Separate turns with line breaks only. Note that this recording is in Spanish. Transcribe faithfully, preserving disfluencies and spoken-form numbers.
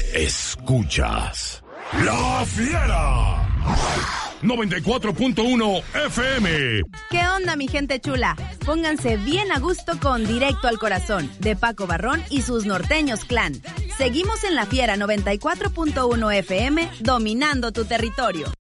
Escuchas La Fiera noventa y cuatro punto uno F M.
¿Qué onda, mi gente chula? Pónganse bien a gusto con Directo al Corazón, de Paco Barrón y sus norteños clan. Seguimos en La Fiera noventa y cuatro punto uno F M, dominando tu territorio.